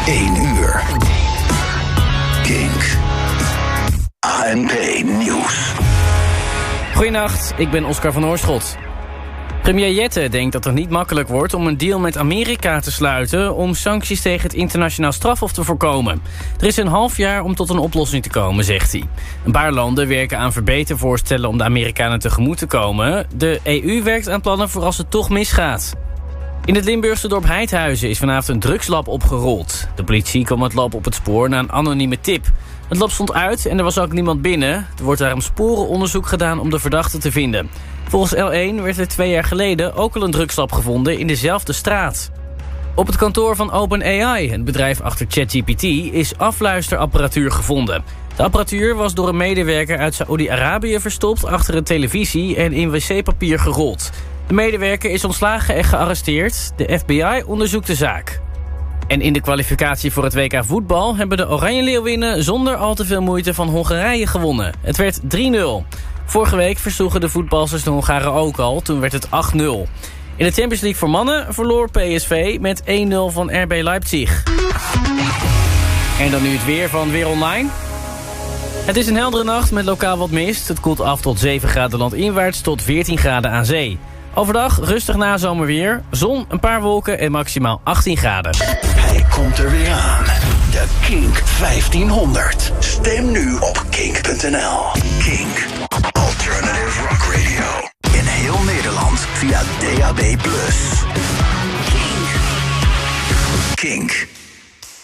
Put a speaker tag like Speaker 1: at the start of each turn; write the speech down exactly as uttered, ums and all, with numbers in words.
Speaker 1: één uur. Kink. A N P Nieuws.
Speaker 2: Goedenacht, ik ben Oscar van Oorschot. Premier Jette denkt dat het niet makkelijk wordt om een deal met Amerika te sluiten om sancties tegen het internationaal strafhof te voorkomen. Er is een half jaar om tot een oplossing te komen, zegt hij. Een paar landen werken aan verbetervoorstellen om de Amerikanen tegemoet te komen. De E U werkt aan plannen voor als het toch misgaat. In het Limburgse dorp Heidhuizen is vanavond een drugslab opgerold. De politie kwam het lab op het spoor na een anonieme tip. Het lab stond uit en er was ook niemand binnen. Er wordt daarom sporenonderzoek gedaan om de verdachte te vinden. Volgens L één werd er twee jaar geleden ook al een drugslab gevonden in dezelfde straat. Op het kantoor van OpenAI, het bedrijf achter ChatGPT, is afluisterapparatuur gevonden. De apparatuur was door een medewerker uit Saoedi-Arabië verstopt achter een televisie en in wc-papier gerold. De medewerker is ontslagen en gearresteerd. De F B I onderzoekt de zaak. En in de kwalificatie voor het W K voetbal hebben de Oranje Leeuwinnen zonder al te veel moeite van Hongarije gewonnen. Het werd drie nul. Vorige week versloegen de voetbalsters de Hongaren ook al, toen werd het acht nul. In de Champions League voor mannen verloor P S V met één nul van R B Leipzig. En dan nu het weer van Weer Online. Het is een heldere nacht met lokaal wat mist. Het koelt af tot zeven graden landinwaarts tot veertien graden aan zee. Overdag rustig nazomerweer, zon, een paar wolken en maximaal achttien graden.
Speaker 1: Hij komt er weer aan. De Kink vijftienhonderd. Stem nu op kink punt n l. Kink. Alternative Rock Radio. In heel Nederland via D A B plus.